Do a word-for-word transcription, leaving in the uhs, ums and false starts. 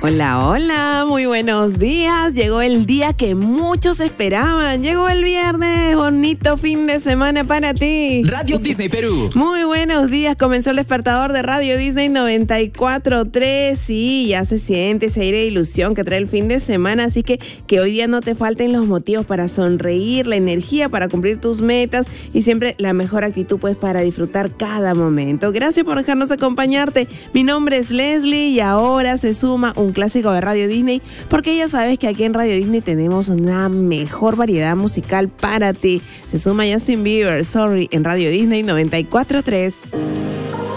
Hola, hola, muy buenos días. Llegó el día que muchos esperaban. Llegó el viernes, bonito fin de semana para ti. Radio Disney Perú. Muy buenos días, comenzó el despertador de Radio Disney noventa y cuatro punto tres. Sí, ya se siente ese aire de ilusión que trae el fin de semana, así que que hoy día no te falten los motivos para sonreír, la energía para cumplir tus metas y siempre la mejor actitud pues para disfrutar cada momento. Gracias por dejarnos acompañarte. Mi nombre es Leslie y ahora se suma un clásico de Radio Disney, porque ya sabes que aquí en Radio Disney tenemos una mejor variedad musical para ti. Se suma Justin Bieber, Sorry, en Radio Disney noventa y cuatro punto tres.